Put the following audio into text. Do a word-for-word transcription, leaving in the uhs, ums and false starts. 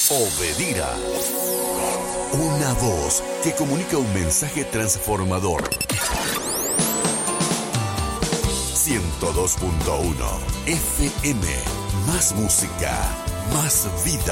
Obedira. Una voz que comunica un mensaje transformador. ciento dos punto uno F M. Más música, más vida.